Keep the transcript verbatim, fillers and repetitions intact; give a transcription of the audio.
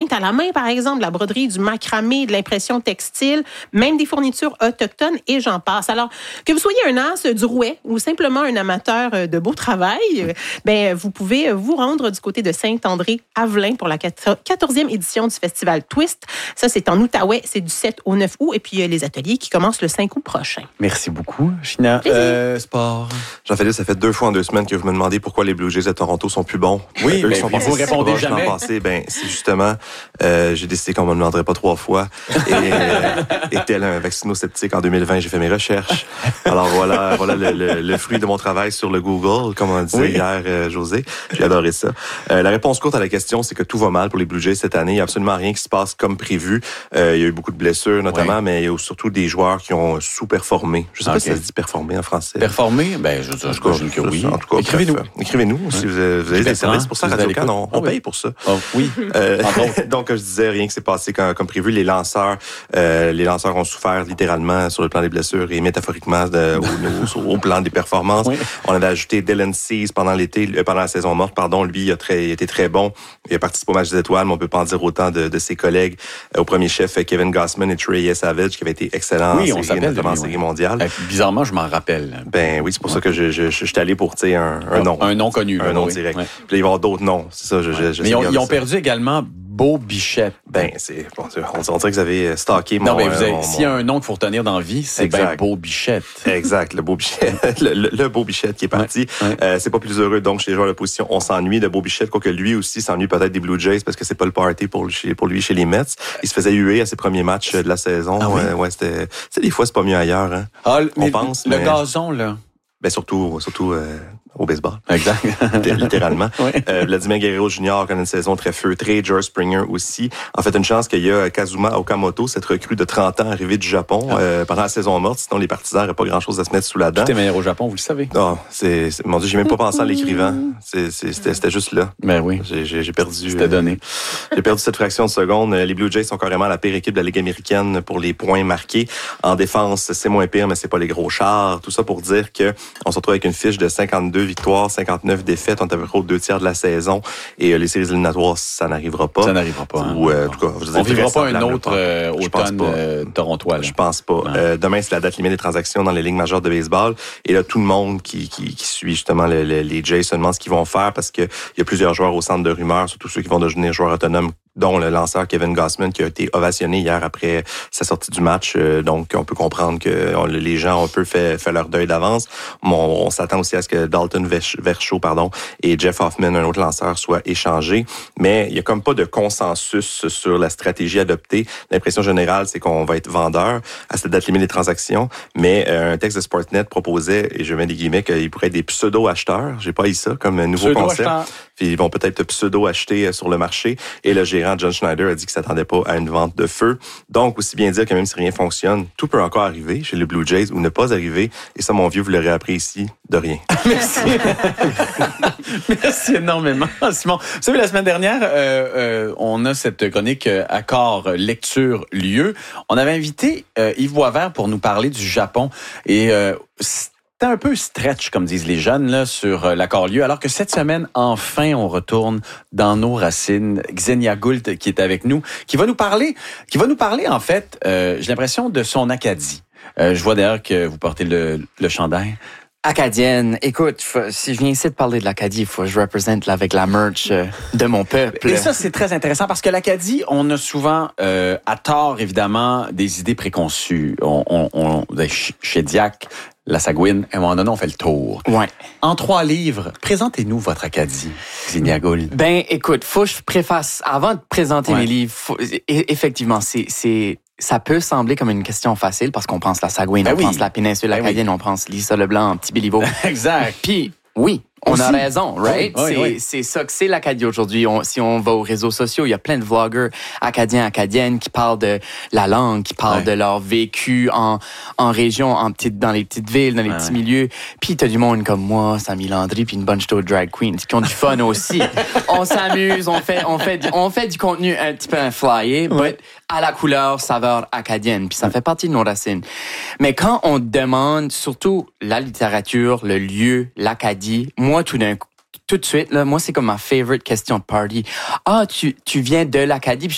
teinte à la main, par exemple, la broderie, du macramé, de l'impression textile, même des fournitures autochtones et j'en passe. Alors, que vous soyez un as du rouet ou simplement un amateur de beau travail, ben, vous pouvez vous rendre du côté de Saint-André-Avelin pour la quatorzième édition du festival Twist. Ça, c'est en Outaouais, c'est du sept au neuf août et puis les ateliers qui commencent le cinq août prochain. Merci beaucoup, Gina. Euh, sport. Jean-Philippe, ça fait deux fois en deux semaines que vous me demandez pourquoi les Blue Jays de Toronto sont plus bons. Oui, eux ben, sont vous répondez jamais. Passé, ben, c'est justement, euh, j'ai décidé qu'on me demanderait pas trois fois. Et, euh, et tel un vaccino-sceptique en deux mille vingt, j'ai fait mes recherches. Alors voilà, voilà le, le, le fruit de mon travail sur le Google, comme on disait oui. hier, euh, José. J'ai adoré ça. Euh, la réponse courte à la question, c'est que tout va mal pour les Blue Jays cette année. Il n'y a absolument rien qui se passe comme prévu. Euh, il y a eu beaucoup de blessures, notamment, oui. mais il y a surtout des joueurs qui ont sous-performé. Je ne sais okay. pas si ça se dit performer en français. Performer? Ben, je, je, je, je, je que oui. En tout cas, écrivez-nous. Bref, écrivez-nous ouais. si vous avez, vous avez des services pour ça. Radio-Can, on, on paye oui. pour ça. Oh, oui. Euh, donc, comme je disais, rien qui s'est passé comme, comme prévu. Les lanceurs, euh, les lanceurs ont souffert littéralement sur le plan des blessures et métaphoriquement de, au, au, au plan des performances. Oui. On avait ajouté Dylan Cease pendant l'été, pendant la saison morte, pardon. Lui, il a, très, il a été très bon. Il a participé au match des étoiles, mais on peut pas en dire autant de, de ses collègues. Au premier chef, Kevin Gausman et Trey Savage, qui avaient été excellents oui, en série, notamment en série mondiale. Euh, bizarrement, je m'en rappelle. Ben oui, c'est pour ouais. ça que je, je, je, je suis allé pour, tu sais, un, un nom. Un nom connu. Un nom oui. direct. Ouais. Puis là, il va y avoir d'autres noms. C'est ça, je, ouais. je, je Mais ils ont, ils ont perdu également Beau Bichette. Ben, c'est, bon, on, on dirait que vous avez stalké mon... Non, mais vous avez, mon, s'il y a un nom qu'il faut retenir dans la vie, c'est bien Beau Bichette. Exact, le Beau Bichette. le, le, le Beau Bichette qui est parti. Ouais, ouais. Euh, c'est pas plus heureux, donc, chez les joueurs de position. On s'ennuie de Beau Bichette, quoique lui aussi s'ennuie peut-être des Blue Jays parce que c'est pas le party pour lui, pour lui chez les Mets. Il se faisait huer à ses premiers matchs de la saison. Ah oui? euh, ouais, c'était, tu sais, des fois, c'est pas mieux ailleurs, hein. Ah, on mais pense. Le mais... gazon, là. Ben, surtout, surtout, euh, au baseball. Exact. Littéralement. Oui. Euh, Vladimir Guerrero Junior connaît une saison très feutrée. George Springer aussi. En fait, une chance qu'il y a Kazuma Okamoto, cette recrue de trente ans arrivée du Japon, ah. euh, pendant la saison morte. Sinon, les partisans n'auraient pas grand-chose à se mettre sous la dent. Tout est meilleur au Japon, vous le savez. Non, c'est, c'est mon Dieu, j'ai même pas pensé en l'écrivant. C'est, c'est, c'était, c'était juste là. Ben oui. J'ai, j'ai, j'ai perdu. C'était donné. Euh, j'ai perdu cette fraction de seconde. Les Blue Jays sont carrément la pire équipe de la Ligue américaine pour les points marqués. En défense, c'est moins pire, mais c'est pas les gros chars. Tout ça pour dire que on se retrouve avec une fiche de cinquante-deux victoires, cinquante-neuf défaites. On est à peu près aux deux tiers de la saison. Et euh, les séries éliminatoires, ça n'arrivera pas. Ça n'arrivera pas. Hein. Ou, euh, en tout cas, je veux dire, on ne vivra pas un autre euh, automne euh, torontois. Je pense pas. Euh, demain, c'est la date limite des transactions dans les ligues majeures de baseball. Et là, tout le monde qui, qui, qui suit justement le, le, les Jays se demande ce qu'ils vont faire parce qu'il y a plusieurs joueurs au centre de rumeurs, surtout ceux qui vont devenir joueurs autonomes, dont le lanceur Kevin Gausman qui a été ovationné hier après sa sortie du match. Donc, on peut comprendre que les gens ont un peu fait, fait leur deuil d'avance. On, on s'attend aussi à ce que Dalton Varsho, pardon, et Jeff Hoffman, un autre lanceur, soient échangés. Mais il y a comme pas de consensus sur la stratégie adoptée. L'impression générale, c'est qu'on va être vendeur à cette date limite des transactions. Mais euh, un texte de Sportsnet proposait, et je mets des guillemets, qu'il pourrait être des pseudo-acheteurs. J'ai pas eu ça comme nouveau concept. Puis ils vont peut-être pseudo-acheter sur le marché. Et le gérant John Schneider a dit qu'il s'attendait pas à une vente de feu. Donc, aussi bien dire que même si rien fonctionne, tout peut encore arriver chez les Blue Jays ou ne pas arriver. Et ça, mon vieux, vous l'aurez appris ici, de rien. Merci. Merci énormément, Simon. Vous savez, la semaine dernière, euh, euh, on a cette chronique euh, Accord Lecture Lieu. On avait invité euh, Yves Boisvert pour nous parler du Japon. Et euh, c'était un peu stretch, comme disent les jeunes, là, sur euh, l'accord-lieu, alors que cette semaine, enfin, on retourne dans nos racines. Xenia Gould, qui est avec nous, qui va nous parler, qui va nous parler, en fait, euh, j'ai l'impression, de son Acadie. Euh, je vois d'ailleurs que vous portez le, le chandail. Acadienne. Écoute, faut, si je viens ici de parler de l'Acadie, il faut que je représente là, avec la merch euh, de mon peuple. Et ça, c'est très intéressant parce que l'Acadie, on a souvent, euh, à tort, évidemment, des idées préconçues. On, on, on chez Diac, la Sagouine, à un moment donné, on fait le tour. Ouais. En trois livres, présentez-nous votre Acadie, Xenia Gould. Ben, écoute, faut que je préface, avant de présenter ouais. mes livres, faut, effectivement, c'est, c'est, ça peut sembler comme une question facile parce qu'on pense la Sagouine, ben on oui. pense la péninsule ben acadienne, oui. on pense Lisa Leblanc, Petit Béliveau. Exact. Puis, oui, on aussi. a raison, right? Oui, oui, c'est, oui. c'est ça que c'est l'Acadie aujourd'hui. On, si on va aux réseaux sociaux, il y a plein de vloggers acadiens, acadiennes qui parlent de la langue, qui parlent ouais. de leur vécu en, en région, en petite, dans les petites villes, dans les ouais. petits milieux. Puis t'as du monde comme moi, Samy Landry, puis une bunch de drag queens qui ont du fun aussi. On s'amuse, on fait, on fait, on fait du contenu un petit peu flyé, ouais. but à la couleur, saveur acadienne. Puis ça fait partie de nos racines. Mais quand on demande, surtout la littérature, le lieu, l'Acadie, moi, tout d'un coup, tout de suite, là, moi, c'est comme ma favorite question de party. Ah, tu, tu viens de l'Acadie. Puis